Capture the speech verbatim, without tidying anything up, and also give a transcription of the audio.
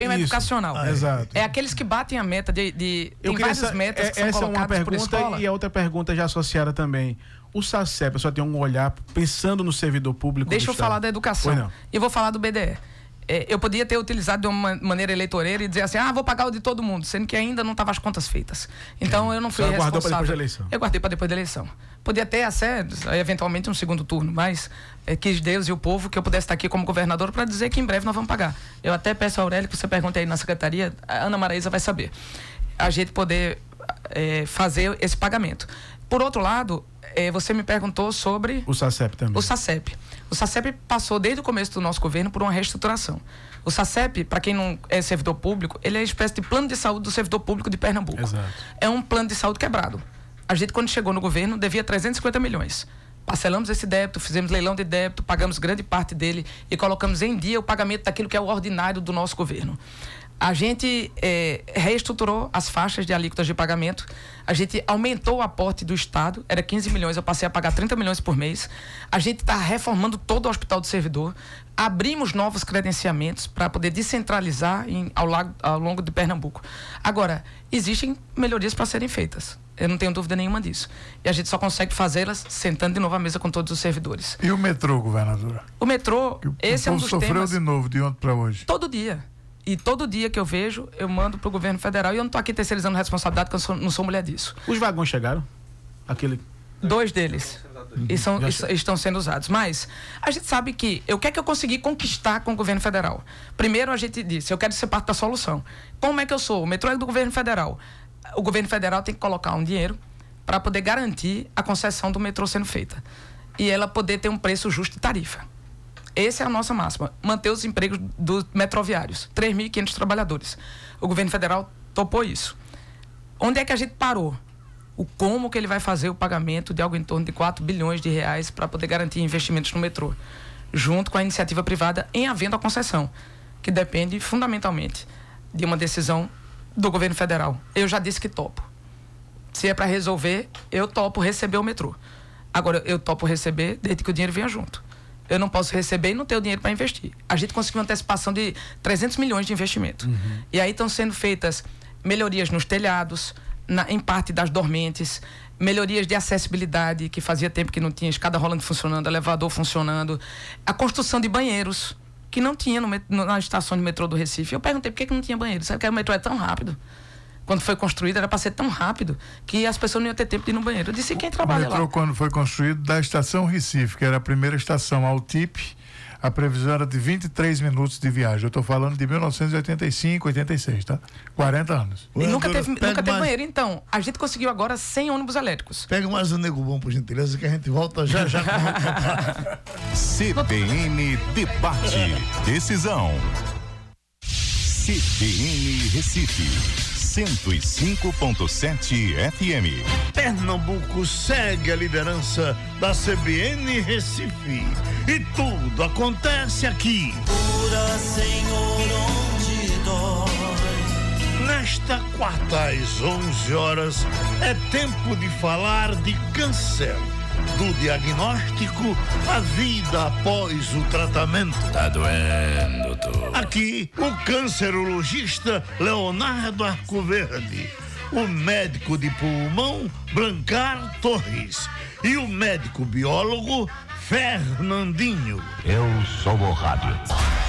educacional. Ah, exato. É aqueles que batem a meta de, de Eu tem várias sa- metas é, que são essa é uma colocadas por pergunta escola. e a outra pergunta já associada também. O SACEP, a pessoa tem um olhar pensando no servidor público. Deixa eu Estado. falar da educação. Pois não. E vou falar do B D E. É, eu podia ter utilizado de uma maneira eleitoreira e dizer assim, ah, vou pagar o de todo mundo, sendo que ainda não estavam as contas feitas. Então eu não fui Só responsável. guardou para depois da eleição. Eu guardei para depois da eleição. Podia ter até, eventualmente, um segundo turno, mas é, quis Deus e o povo que eu pudesse estar aqui como governador para dizer que em breve nós vamos pagar. Eu até peço a Aurélio que você pergunte aí na secretaria, a Ana Maraísa vai saber. A gente poder é, fazer esse pagamento. Por outro lado, é, você me perguntou sobre... O SACEP também. O SACEP. O SACEP passou desde o começo do nosso governo por uma reestruturação. O SACEP, para quem não é servidor público, ele é uma espécie de plano de saúde do servidor público de Pernambuco. Exato. É um plano de saúde quebrado. A gente, quando chegou no governo, devia trezentos e cinquenta milhões. Parcelamos esse débito, fizemos leilão de débito, pagamos grande parte dele e colocamos em dia o pagamento daquilo que é o ordinário do nosso governo. A gente é, reestruturou as faixas de alíquotas de pagamento, a gente aumentou o aporte do Estado, era quinze milhões, eu passei a pagar trinta milhões por mês. A gente está reformando todo o Hospital do Servidor, abrimos novos credenciamentos para poder descentralizar em, ao, lago, ao longo de Pernambuco. Agora, existem melhorias para serem feitas, eu não tenho dúvida nenhuma disso. E a gente só consegue fazê-las sentando de novo à mesa com todos os servidores. E o metrô, governadora? O metrô, Que o, esse o é um povo dos sofreu temas... de novo, de ontem para hoje. Todo dia. E todo dia que eu vejo, eu mando pro governo federal. E eu não tô aqui terceirizando responsabilidade, porque eu sou, não sou mulher disso. Os vagões chegaram? Aquele... Dois deles. E, são, e estão sendo usados. Mas a gente sabe que... Eu, o que é que eu consegui conquistar com o governo federal? Primeiro a gente disse, eu quero ser parte da solução. Como é que eu sou? O metrô é do governo federal. O governo federal tem que colocar um dinheiro para poder garantir a concessão do metrô sendo feita. E ela poder ter um preço justo de tarifa. Essa é a nossa máxima, manter os empregos dos metroviários, três mil e quinhentos trabalhadores. O governo federal topou isso. Onde é que a gente parou? O como que ele vai fazer o pagamento de algo em torno de quatro bilhões de reais para poder garantir investimentos no metrô, junto com a iniciativa privada em havendo a concessão, que depende fundamentalmente de uma decisão do governo federal. Eu já disse que topo. Se é para resolver, eu topo receber o metrô. Agora, eu topo receber desde que o dinheiro venha junto. Eu não posso receber e não ter o dinheiro para investir. A gente conseguiu uma antecipação de trezentos milhões de investimento. Uhum. E aí estão sendo feitas melhorias nos telhados, na, em parte das dormentes, melhorias de acessibilidade, que fazia tempo que não tinha escada rolante funcionando, elevador funcionando, a construção de banheiros, que não tinha no, no, na estação de metrô do Recife. Eu perguntei por que, que não tinha banheiro. Sabe que o metrô é tão rápido? Quando foi construído, era para ser tão rápido que as pessoas não iam ter tempo de ir no banheiro. Eu disse, quem trabalha lá? O metrô, quando foi construído, da estação Recife, que era a primeira estação ao T I P, a previsão era de vinte e três minutos de viagem. Eu estou falando de mil novecentos e oitenta e cinco, oitenta e seis, tá? quarenta anos. E nunca teve, nunca teve mais... banheiro. Então, a gente conseguiu agora cem ônibus elétricos. Pega mais um Nego Bom, por gentileza, que a gente volta já já. C B N Debate. Decisão. C B N Recife. cento e cinco ponto sete F M. Pernambuco segue a liderança da C B N Recife. E tudo acontece aqui. Cura, Senhor, onde dói. Nesta quarta às onze horas é tempo de falar de câncer. Do diagnóstico à vida após o tratamento. Tá doendo, doutor. Aqui, o cancerologista Leonardo Arcoverde, o médico de pulmão Brancar Torres e o médico biólogo Fernandinho. Eu sou o rádio.